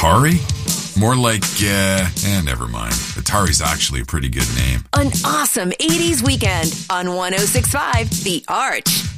Atari? More like, never mind. Atari's actually a pretty good name. An awesome 80s weekend on 106.5 The Arch.